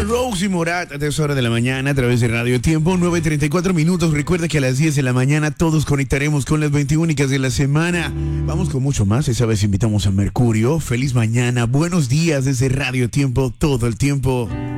Rose y Morat a esta hora de la mañana a través de Radio Tiempo, 9:34 minutos. Recuerda que a las 10 de la mañana todos conectaremos con las 20 únicas de la semana. Vamos con mucho más. Esa vez invitamos a Mercurio. Feliz mañana. Buenos días desde Radio Tiempo todo el tiempo.